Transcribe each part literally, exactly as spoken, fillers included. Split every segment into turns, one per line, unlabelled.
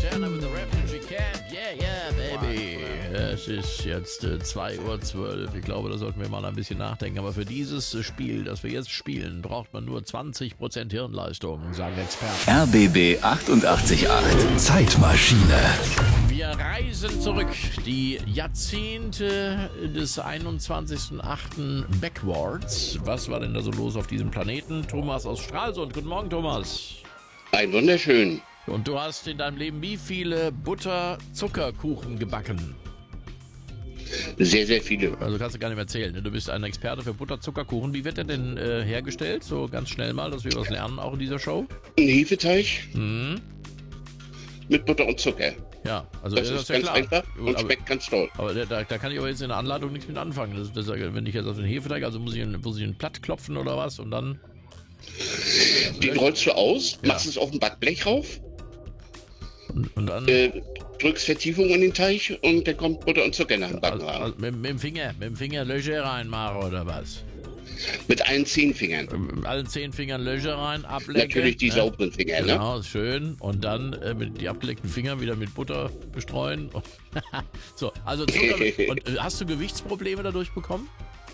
Montana with the refugee camp. Yeah, yeah, baby. Es ist jetzt äh, zwei Uhr zwölf. Ich glaube, da sollten wir mal ein bisschen nachdenken. Aber für dieses äh, Spiel, das wir jetzt spielen, braucht man nur zwanzig Prozent Hirnleistung, sagen Experten.
R B B achtundachtzig Komma acht. Zeitmaschine.
Wir reisen zurück, die Jahrzehnte des einundzwanzigsten achten backwards. Was war denn da so los auf diesem Planeten? Thomas aus Stralsund. Guten Morgen, Thomas.
Ein wunderschön.
Und du hast in deinem Leben wie viele Butter-Zuckerkuchen gebacken?
Sehr, sehr viele.
Also kannst du gar nicht mehr erzählen. Ne? Du bist ein Experte für Butter-Zuckerkuchen. Wie wird der denn äh, hergestellt? So ganz schnell mal, dass wir was lernen auch in dieser Show.
Ein Hefeteig
Mhm.
mit Butter und Zucker.
Ja, also
Das
das
ist
ja
ganz
klar.
einfach und
aber,
schmeckt ganz toll.
aber da, da kann ich aber jetzt in der Anleitung nichts mit anfangen. Das, das, wenn ich jetzt auf den Hefeteig, also muss ich, ihn, muss ich ihn platt klopfen oder was und dann...
Den rollst du aus,
Ja.
machst es auf dem Backblech rauf,
Und, und dann...
äh, drückst Vertiefung in den Teig und dann kommt Butter und Zucker nach dem Backen
also,
rein.
also mit, mit dem Finger, mit dem Finger Löcher reinmachen oder was?
Mit allen zehn Fingern.
Mit allen zehn Fingern Löcher rein, ablecken.
Natürlich die
ne?
sauberen Finger, ne?
Genau, ist schön. Und dann äh, mit die abgeleckten Finger wieder mit Butter bestreuen. So, also Zucker. Und äh, hast du Gewichtsprobleme dadurch bekommen?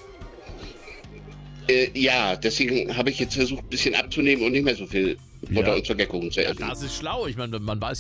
Äh, ja, deswegen habe ich jetzt versucht, ein bisschen abzunehmen und nicht mehr so viel Butter
Ja.
und Zuckerkuchen zu
Ja,
essen.
das ist schlau. Ich meine, man weiß